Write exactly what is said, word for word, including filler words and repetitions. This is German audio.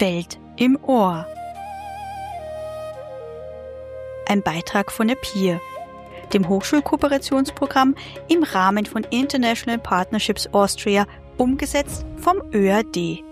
Welt im Ohr. Ein Beitrag von der P I R, dem Hochschulkooperationsprogramm im Rahmen von International Partnerships Austria, umgesetzt vom Ö A D.